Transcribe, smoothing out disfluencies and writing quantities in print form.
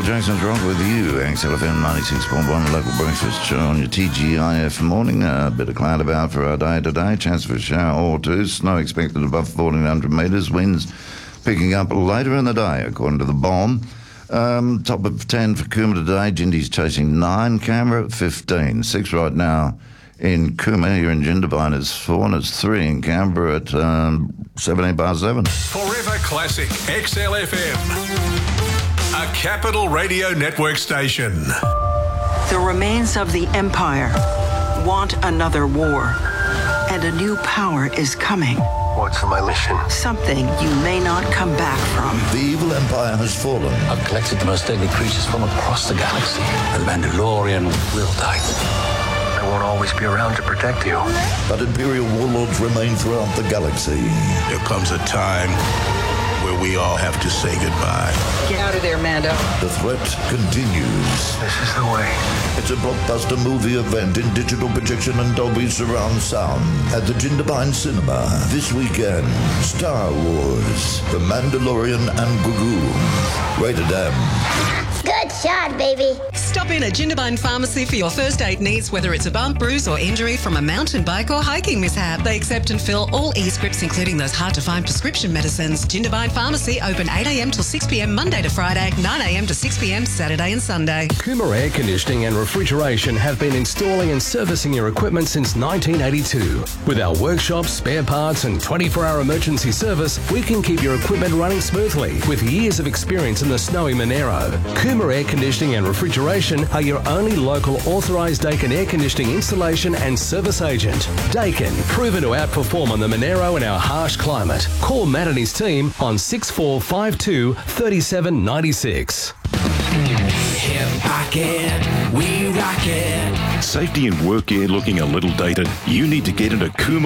Michael Jackson's Rock with you. XLFM 96.1 local breakfast show on your TGIF morning. A bit of cloud about for our day today. Chance for a shower or two. Snow expected above 1,400 metres. Winds picking up later in the day, according to the BOM. Top of 10 for Cooma today. Jindy's chasing 9. Canberra 15. 6 right now in Cooma. Here in Jindabyne it's 4 and it's 3 in Canberra at 17 past 7. Forever Classic XLFM. A Capital Radio Network station. The remains of the Empire want another war, and a new power is coming. What's my mission? Something you may not come back from. The evil empire has fallen. I've collected the most deadly creatures from across the galaxy. The Mandalorian will die. I won't always be around to protect you. But Imperial warlords remain throughout the galaxy. There comes a time where we all have to say goodbye. Get out of there, Mando. The threat continues. This is the way. It's a blockbuster movie event in digital projection and Dolby surround sound at the Jindabyne Cinema this weekend. Star Wars, The Mandalorian and Grogu. Rated M. Good shot, baby. Stop in at Jindabyne Pharmacy for your first aid needs, whether it's a bump, bruise or injury from a mountain bike or hiking mishap. They accept and fill all e-scripts, including those hard-to-find prescription medicines. Jindabyne Pharmacy open 8 a.m. till 6 p.m. Monday to Friday, 9 a.m. to 6 p.m. Saturday and Sunday. Cooma Air Conditioning and Refrigeration have been installing and servicing your equipment since 1982. With our workshops, spare parts and 24-hour emergency service, we can keep your equipment running smoothly with years of experience in the snowy Monero. Cooma Air Conditioning and Refrigeration are your only local authorised Daikin air conditioning installation and service agent. Daikin, proven to outperform on the Monero in our harsh climate. Call Matt and his team on 6452 3796. Hip pocket, we rock it. Safety and work gear looking a little dated? You need to get into Cooma